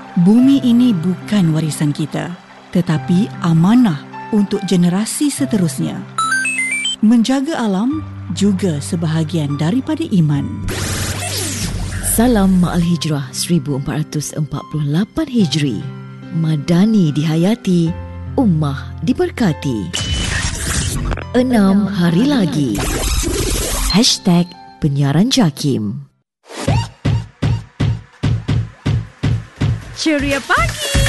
Bumi ini bukan warisan kita, tetapi amanah untuk generasi seterusnya. Menjaga alam juga sebahagian daripada iman. Salam Ma'al Hijrah 1448 Hijri. Madani dihayati, ummah diberkati. 6 hari lagi. #Penyiaran JAKIM. Ceria pagi.